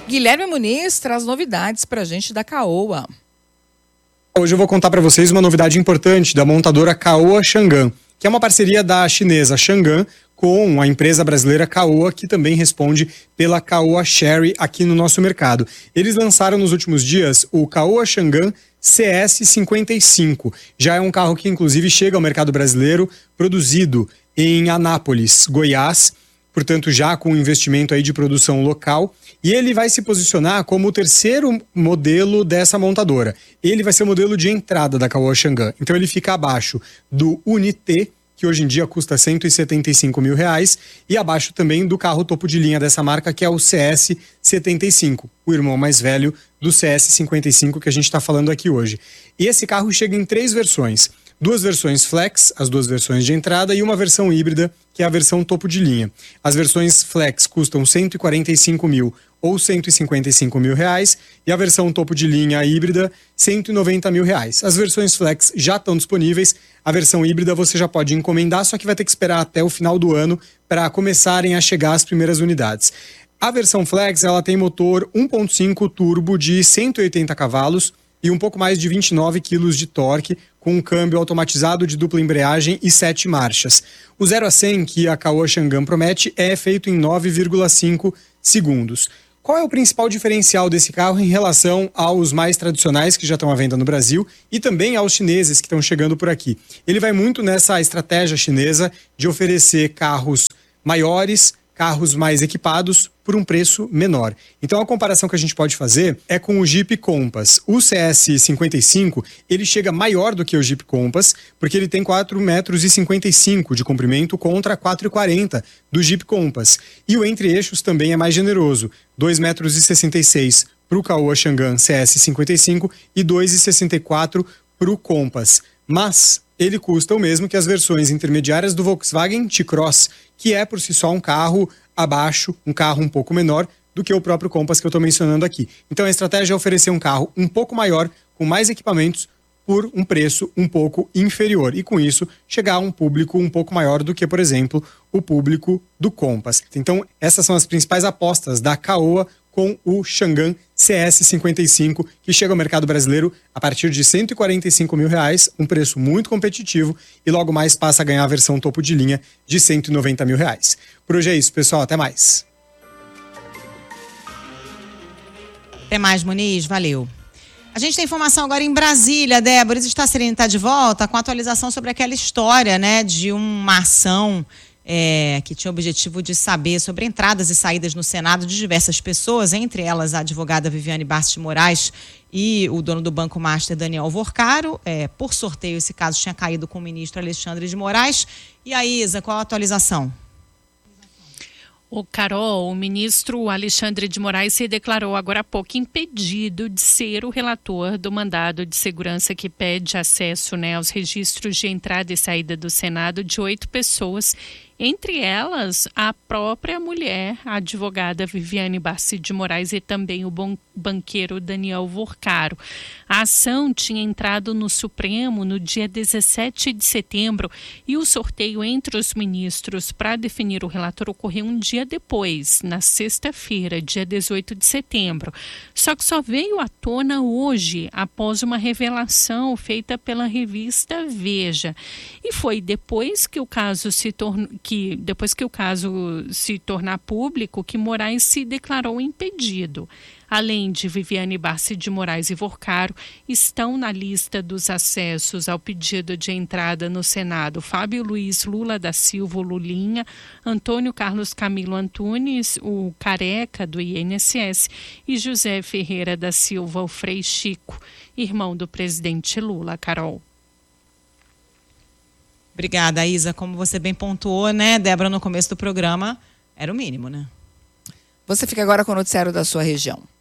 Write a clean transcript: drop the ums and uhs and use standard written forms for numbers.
Guilherme Muniz traz novidades pra gente da Caoa. Hoje eu vou contar para vocês uma novidade importante da montadora Caoa Chang'an, que é uma parceria da chinesa Chang'an com a empresa brasileira Caoa, que também responde pela Caoa Chery aqui no nosso mercado. Eles lançaram nos últimos dias o Caoa Chang'an CS55. Já é um carro que inclusive chega ao mercado brasileiro, produzido em Anápolis, Goiás, portanto já com investimento aí de produção local, e ele vai se posicionar como o terceiro modelo dessa montadora. Ele vai ser o modelo de entrada da Caoa Chang'an, então ele fica abaixo do Uni-T, que hoje em dia custa R$175 mil, e abaixo também do carro topo de linha dessa marca, que é o CS75, o irmão mais velho do CS55 que a gente está falando aqui hoje. E esse carro chega em 3 versões. 2 versões Flex, as 2 versões de entrada, e uma versão híbrida, que é a versão topo de linha. As versões Flex custam R$145 mil ou R$155 mil, e a versão topo de linha híbrida, R$190 mil. As versões Flex já estão disponíveis, a versão híbrida você já pode encomendar, só que vai ter que esperar até o final do ano para começarem a chegar as primeiras unidades. A versão Flex, ela tem motor 1.5 turbo de 180 cavalos e um pouco mais de 29 kg de torque, com um câmbio automatizado de dupla embreagem e 7 marchas. O 0 a 100 que a Caoa Chang'an promete é feito em 9,5 segundos. Qual é o principal diferencial desse carro em relação aos mais tradicionais que já estão à venda no Brasil e também aos chineses que estão chegando por aqui? Ele vai muito nessa estratégia chinesa de oferecer carros maiores, carros mais equipados por um preço menor. Então a comparação que a gente pode fazer é com o Jeep Compass. O CS55, ele chega maior do que o Jeep Compass, porque ele tem 4,55 metros de comprimento contra 4,40 do Jeep Compass. E o entre-eixos também é mais generoso, 2,66 metros para o Caoa Chang'an CS55 e 2,64 para o Compass. Mas ele custa o mesmo que as versões intermediárias do Volkswagen T-Cross, que é por si só um carro abaixo, um carro um pouco menor do que o próprio Compass que eu estou mencionando aqui. Então a estratégia é oferecer um carro um pouco maior, com mais equipamentos, por um preço um pouco inferior. E com isso, chegar a um público um pouco maior do que, por exemplo, o público do Compass. Então essas são as principais apostas da Caoa com o Chang'an CS55, que chega ao mercado brasileiro a partir de R$145 mil, um preço muito competitivo, e logo mais passa a ganhar a versão topo de linha de R$190 mil. Por hoje é isso, pessoal. Até mais. Até mais, Muniz. Valeu. A gente tem informação agora em Brasília, Débora. Está Serena está de volta com atualização sobre aquela história, né, de uma ação que tinha o objetivo de saber sobre entradas e saídas no Senado de diversas pessoas, entre elas a advogada Viviane Bastos de Moraes e o dono do Banco Master, Daniel Vorcaro. Por sorteio, esse caso tinha caído com o ministro Alexandre de Moraes. E aí, Isa, qual a atualização? Carol, o ministro Alexandre de Moraes se declarou agora há pouco impedido de ser o relator do mandado de segurança que pede acesso, aos registros de entrada e saída do Senado de 8 pessoas, entre elas a própria mulher, a advogada Viviane Bastos de Moraes, e também o banqueiro Daniel Vorcaro. A ação tinha entrado no Supremo no dia 17 de setembro e o sorteio entre os ministros para definir o relator ocorreu um dia depois, na sexta-feira, dia 18 de setembro. Só que só veio à tona hoje, após uma revelação feita pela revista Veja. E foi depois que o caso se tornar público que Moraes se declarou impedido. Além de Viviane Bastos de Moraes e Vorcaro, estão na lista dos acessos ao pedido de entrada no Senado Fábio Luiz Lula da Silva, Lulinha, Antônio Carlos Camilo Antunes, o Careca do INSS, e José Ferreira da Silva, o Frei Chico, irmão do presidente Lula. Carol. Obrigada, Isa. Como você bem pontuou, né, Débora, no começo do programa, era o mínimo, né? Você fica agora com o noticiário da sua região.